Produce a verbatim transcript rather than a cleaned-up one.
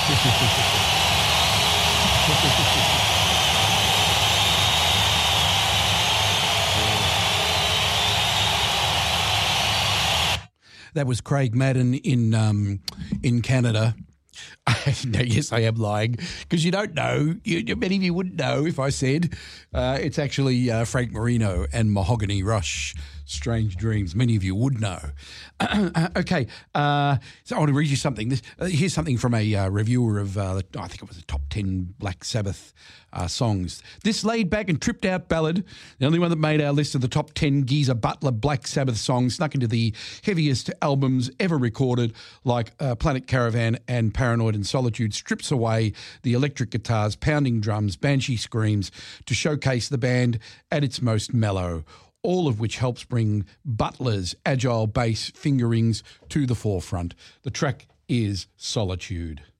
That was Craig Madden in um, in Canada. No, yes, I am lying because you don't know. You, many of you wouldn't know if I said uh, it's actually uh, Frank Marino and Mahogany Rush, Strange Dreams. Many of you would know. Okay, uh, so I want to read you something. This, uh, here's something from a uh, reviewer of, uh, I think it was the top ten Black Sabbath uh, songs. This laid-back and tripped-out ballad, the only one that made our list of the top ten Geezer Butler Black Sabbath songs, snuck into the heaviest albums ever recorded, like uh, Planet Caravan and Paranoid and Solitude, strips away the electric guitars, pounding drums, banshee screams to showcase the band at its most mellow, all of which helps bring Butler's agile bass fingerings to the forefront. The track is Solitude.